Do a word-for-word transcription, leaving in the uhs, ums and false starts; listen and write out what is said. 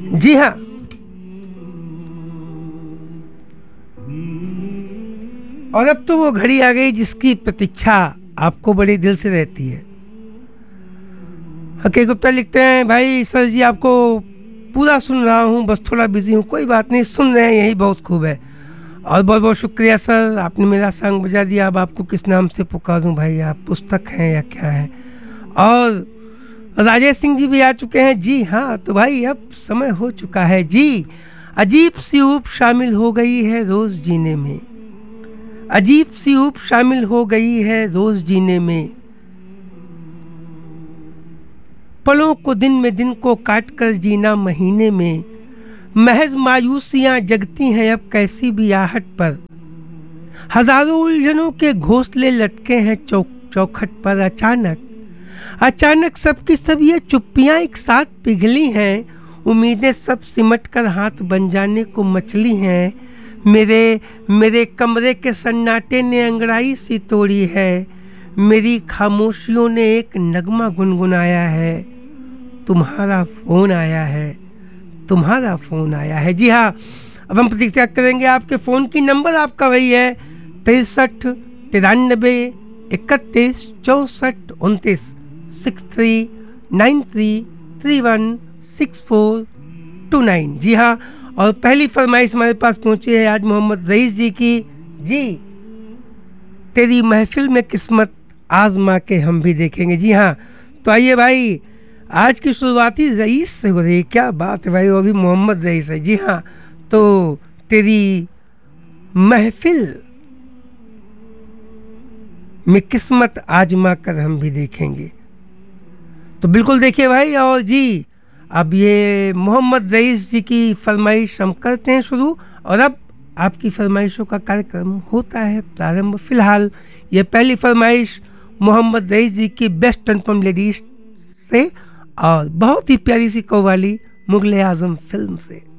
जी हाँ, और अब तो वो घड़ी आ गई जिसकी प्रतीक्षा आपको बड़े दिल से रहती है। हके गुप्ता लिखते हैं, भाई सर जी आपको पूरा सुन रहा हूँ, बस थोड़ा बिजी हूँ। कोई बात नहीं, सुन रहे हैं यही बहुत खूब है। और बहुत बहुत शुक्रिया सर, आपने मेरा संग बजा दिया। अब आपको किस नाम से पुकारूं भाई, आप पुस्तक हैं या क्या हैं? और राजेश सिंह जी भी आ चुके हैं। जी हाँ, तो भाई अब समय हो चुका है जी। अजीब सी ऊब शामिल हो गई है रोज जीने में, अजीब सी ऊब शामिल हो गई है रोज जीने में, पलों को दिन में दिन को काट कर जीना महीने में, महज मायूसियां जगती हैं अब कैसी भी आहट पर, हजारों उलझनों के घोंसले लटके हैं चौक चौखट पर। अचानक अचानक सबकी सब ये चुप्पियां एक साथ पिघली हैं, उम्मीदें सब सिमट कर हाथ बन जाने को मचली हैं। मेरे मेरे कमरे के सन्नाटे ने अंगड़ाई सी तोड़ी है, मेरी खामोशियों ने एक नगमा गुनगुनाया है। तुम्हारा फोन आया है, तुम्हारा फोन आया है। जी हाँ, अब हम प्रतीक्षा करेंगे आपके फ़ोन की। नंबर आपका वही है तिरसठ तिरानबे इकतीस चौंसठ उनतीस, six three nine three three one six four to nine. जी हाँ, और पहली फरमाइश हमारे पास पहुंची है आज मोहम्मद रईस जी की। जी, तेरी महफिल में किस्मत आजमा के हम भी देखेंगे। जी हाँ, तो आइए भाई, आज की शुरुआती रईस से हो रही। क्या बात है भाई, वो भी मोहम्मद रईस है। जी हाँ, तो तेरी महफिल में किस्मत आजमा कर हम भी देखेंगे। तो बिल्कुल देखिए भाई। और जी, अब ये मोहम्मद रईस जी की फरमाइश हम करते हैं शुरू, और अब आपकी फरमाइशों का कार्यक्रम होता है प्रारंभ। फिलहाल ये पहली फरमाइश मोहम्मद रईस जी की बेस्ट अनुपम लेडीज से, और बहुत ही प्यारी सी कव्वाली मुगले आजम फिल्म से।